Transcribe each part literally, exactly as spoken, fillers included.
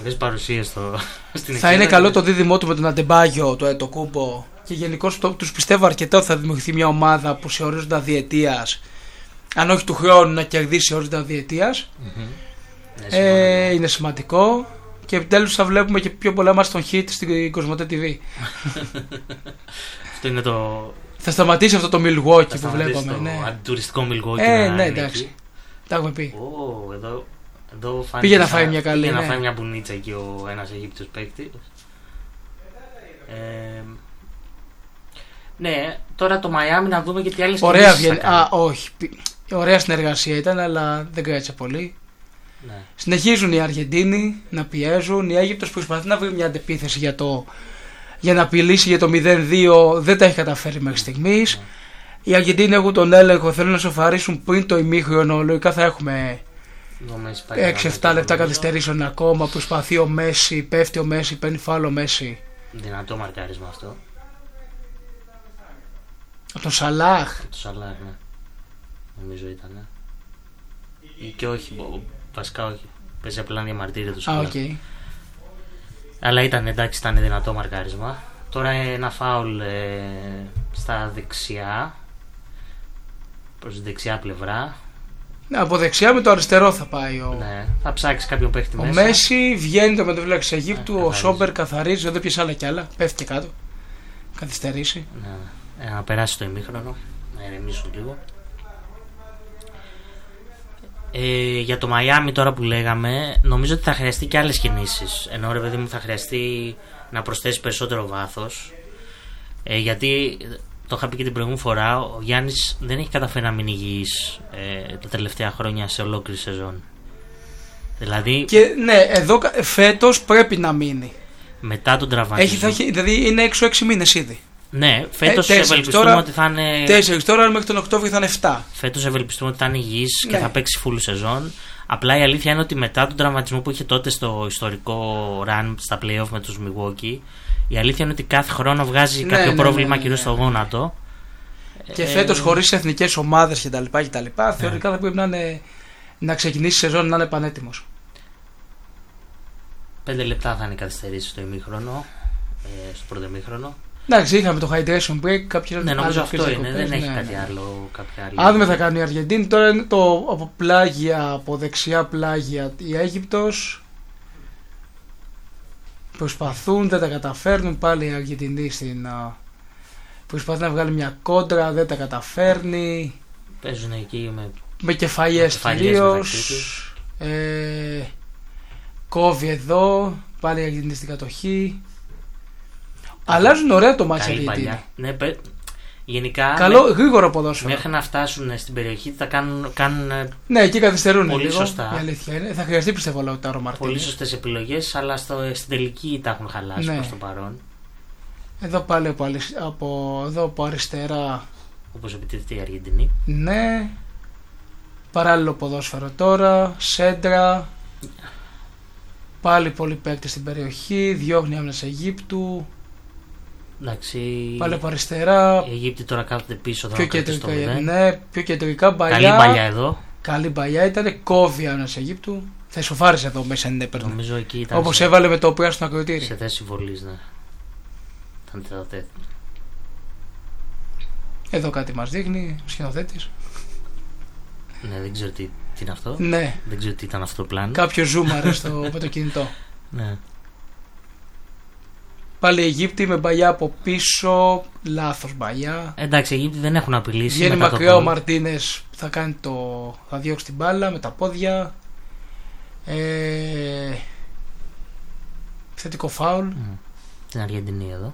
Θες παρουσία στο, στην Θα είναι καλό το δίδυμό του με τον Αντεμπάγιο, το Ετοκούμπο. Και γενικώς τους πιστεύω αρκετά ότι θα δημιουργηθεί μια ομάδα που σε ορίζοντα διετίας, αν όχι του χρόνου, να κερδίσει σε ορίζοντα διετίας. Mm-hmm. Ε, είναι σημαντικό. Και επιτέλους θα βλέπουμε και πιο πολλά μας τον hit στην Κοσμοτέ τι βι. Αυτό είναι το... Θα σταματήσει αυτό το Milwaukee που βλέπαμε. Το ναι. αντιτουριστικό Milwaukee. Ε, ναι, εντάξει. Τα έχουμε πει. Oh, εδώ, εδώ πήγε να φάει μια καλή. Πήγε ναι. να φάει μια μπουνίτσα εκεί ο ένας Αιγύπτιος παίκτης. Ε, ναι, τώρα το Μαϊάμι να δούμε και τι άλλες ωραία βγαίνει. Α, όχι. Ωραία συνεργασία ήταν, αλλά δεν κράτησε πολύ. Ναι. Συνεχίζουν οι Αργεντίνοι να πιέζουν. Η Αίγυπτος προσπαθεί να βρει μια αντεπίθεση για, το, για να απειλήσει για το μηδέν δύο. Δεν τα έχει καταφέρει μέχρι στιγμής. Ναι. Οι Αργεντίνοι έχουν τον έλεγχο. Θέλουν να σοφαρίσουν πριν το ημίχρονο. Λογικά θα έχουμε έξι εφτά λεπτά καθυστερήσεων ακόμα. Προσπαθεί ο Μέση, πέφτει ο Μέση, παίρνει φάουλο Μέση. Δυνατό μαρκάρισμα αυτό. Από τον Σαλάχ. Από τον Σαλάχ, ναι. Νομίζω ήταν. Ναι. Ή και όχι, βασικά όχι. Παίζει απλά διαμαρτύρια του Σαλάχ. Α, okay. Αλλά ήταν, εντάξει, ήταν δυνατό μαρκάρισμα. Τώρα ένα φάουλ ε, στα δεξιά. Προς τη δεξιά πλευρά. Ναι, από δεξιά με το αριστερό θα πάει ο... Ναι, θα ψάξει κάποιον παίχτη ο μέσα. Ο Μέση βγαίνει το μετοφύλαξη της Αιγύπτου, ε, ο Σόμπερ καθαρίζει, δεν πιέσε άλλα κι άλλα, πέφτει και κάτω, καθυστερήσει. Ναι, ε, να περάσει το ημίχρονο, να ηρεμήσουν λίγο. Ε, για το Μαϊάμι τώρα που λέγαμε, νομίζω ότι θα χρειαστεί και άλλες κινήσεις. Ενώ ρε παιδί μου θα χρειαστεί να προσθέσει περισσότερο βάθος. Ε, γιατί το είχα πει και την προηγούμενη φορά, ο Γιάννης δεν έχει καταφέρει να μείνει υγιής ε, τα τελευταία χρόνια σε ολόκληρη σεζόν. Δηλαδή. Και ναι, εδώ φέτος πρέπει να μείνει. Μετά τον τραυματισμό. Έχει, έχει, δηλαδή είναι έξω έξι μήνες ήδη. Ναι, φέτος ε, ευελπιστούμε τώρα, ότι θα είναι. Τέσσερις τώρα, μέχρι τον Οκτώβριο θα είναι εφτά. Φέτος ευελπιστούμε ότι θα είναι υγιής ναι. και θα παίξει full σεζόν. Απλά η αλήθεια είναι ότι μετά τον τραυματισμό που είχε τότε στο ιστορικό run στα playoff με τους Milwaukee, η αλήθεια είναι ότι κάθε χρόνο βγάζει ναι, κάποιο ναι, πρόβλημα ναι, ναι, κυρίως ναι, ναι. στο γόνατο. Και ε, φέτος χωρίς εθνικές ομάδες κτλ. Ναι. Θεωρητικά θα πρέπει να, είναι, να ξεκινήσει η σεζόν να είναι πανέτοιμος. Πέντε λεπτά θα είναι καθυστερήσει στο ημίχρονο, ε, στο πρώτο ημίχρονο. Εντάξει, είχαμε το hydration break. Κάποιες ναι, νομίζω αυτό είναι. Κοπές, δεν έχει ναι, κάτι ναι. άλλο. Κάποια άλλη... Αν δούμε θα κάνει η Αργεντίνη. Τώρα είναι το από πλάγια, από δεξιά πλάγια η Αίγυπτος. Προσπαθούν, δεν τα καταφέρνουν. Πάλι η Αργεντινή στην. Προσπαθεί να βγάλει μια κόντρα, δεν τα καταφέρνει. Παίζουν εκεί με, με κεφαλιές κυρίως. Ε, κόβει εδώ. Πάλι η Αργεντινή στην κατοχή. Αλλάζουν ωραία το μάτσο οι Αργεντινοί. Ναι, παι... γενικά. Καλό, με... γρήγορο ποδόσφαιρο. Μέχρι να φτάσουν στην περιοχή θα κάνουν. κάνουν ναι, εκεί καθυστερούν πολύ λίγο. Σωστά. Η αλήθεια είναι. Θα χρειαστεί πιστεύω Λαουτάρο Μαρτίνες. Πολύ σωστές επιλογές, αλλά στο, στην τελική τα έχουν χαλάσει ναι. προς το παρόν. Εδώ πάλι από, από, εδώ από αριστερά. Όπως επιτίθεται η Αργεντινή. Ναι. Παράλληλο ποδόσφαιρο τώρα. Σέντρα. Πάλι πολλοί παίκτες στην περιοχή. Διώχνει άμυνας Αιγύπτου. Εντάξει, πάλι από αριστερά. Οι Αιγύπτιοι τώρα κάθονται πίσω. Πιο κεντρικά, ναι, πιο κεντρικά μπαλιά. Καλή μπαλιά εδώ. Καλή μπαλιά ήταν. Κόβει άμυνας Αιγύπτου. Θα ισοφάρισε εδώ μέσα αν έπαιρνε. Νομίζω εκεί ήταν. Όπως σε... έβαλε με το πράσινο ακροτήρι. Σε θέση βολής, ναι. Ήταν τετατέτ. Εδώ κάτι μας δείχνει ο σκηνοθέτης. Ναι, δεν ξέρω τι, τι είναι αυτό. Ναι. Δεν ξέρω τι ήταν αυτό το πλάνο. Κάποιο ζούμαρε στο, με το κινητό. Ναι. Πάλι οι Αιγύπτιοι με μπαλιά από πίσω. Λάθος μπαλιά. Εντάξει, οι Αιγύπτιοι δεν έχουν απειλήσει. Βγαίνει μακριά ο Μαρτίνες. Θα κάνει το. Θα διώξει την μπάλα με τα πόδια. Ε... Θετικό φάουλ. Mm. Την Αργεντινή εδώ.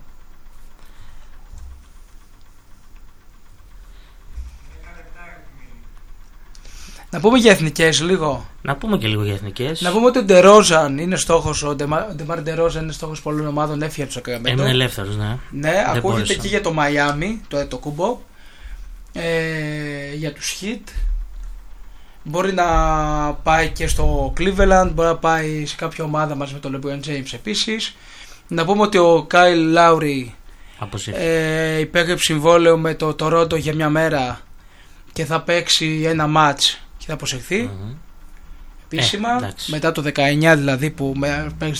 Να πούμε για εθνικές λίγο. Να πούμε και λίγο για εθνικές. Να πούμε ότι ο Ντερόζαν είναι στόχος, ο Ντεμάρ Ντερόζαν είναι στόχος πολλών ομάδων, έφυγε από το Σακραμέντο. Έμεινε ελεύθερος, ναι. Ναι, δεν ακούγεται μπόρεσα. Και για το Μαϊάμι, το Ετοκούμπο, ε, για τους Χιτ. Μπορεί να πάει και στο Cleveland, μπορεί να πάει σε κάποια ομάδα μαζί με τον LeBron James επίσης. Να πούμε ότι ο Κάιλ Λάουρι ε, υπέγραψε συμβόλαιο με το Toronto για μια μέρα και θα παίξει ένα μάτς και θα αποσυρθεί. Mm-hmm. Επίσημα, ε, μετά το δεκαεννιά δηλαδή που παίξει